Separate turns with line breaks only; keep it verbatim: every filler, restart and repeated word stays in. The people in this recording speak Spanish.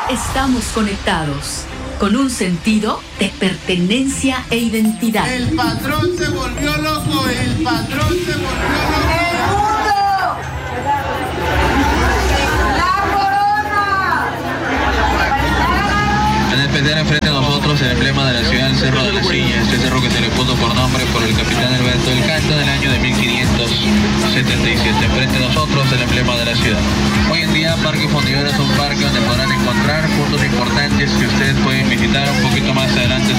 estamos conectados con un sentido de pertenencia e identidad.
El patrón se volvió loco, el patrón se volvió loco.
¡El mundo! ¡La corona!
En el Petera enfrente a nosotros el emblema de la ciudad, el Cerro de la Silla, este cerro que se le puso por nombre por el capitán Alberto del Canto del año de mil quinientos setenta y siete. Enfrente a nosotros el emblema de la ciudad. Hoy en día Parque Fundidora es un parque donde podrán encontrar puntos importantes que ustedes pueden visitar un poquito más adelante.